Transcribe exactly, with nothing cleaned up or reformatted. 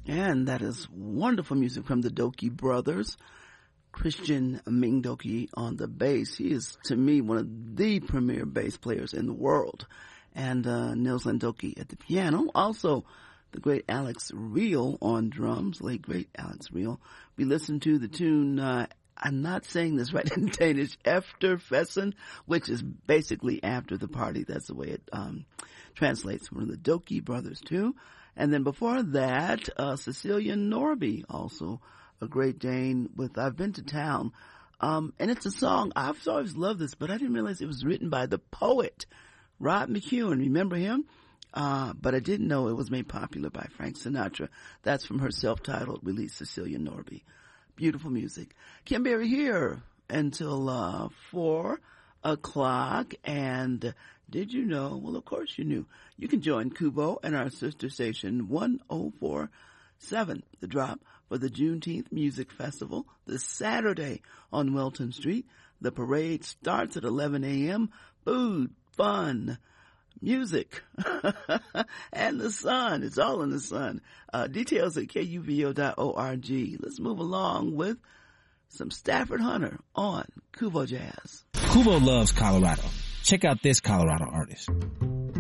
And that is wonderful music from the Doki Brothers. Christian Ming Doki on the bass. He is, to me, one of the premier bass players in the world. And uh, Nils Landoki at the piano. Also, the great Alex Reel on drums. Late great Alex Reel. We listened to the tune, uh, I'm not saying this right in Danish, Efterfesten, which is basically after the party. That's the way it um, translates. One of the Doki Brothers, too. And then before that, uh, Cecilia Norby, also a Great Dane with I've Been to Town. Um, and it's a song, I've always loved this, but I didn't realize it was written by the poet, Rod McEwen. Remember him? Uh, but I didn't know it was made popular by Frank Sinatra. That's from her self-titled release, Cecilia Norby. Beautiful music. Kim Berry here until, uh, four o'clock. And did you know? Well, of course you knew. You can join Kubo and our sister station one oh four point seven, The Drop, for the Juneteenth Music Festival this Saturday on Welton Street. The parade starts at eleven a.m. Food, fun, music, and the sun. It's all in the sun. Uh, details at K U V O dot org. Let's move along with some Stafford Hunter on Kubo Jazz. Kubo loves Colorado. Check out this Colorado artist.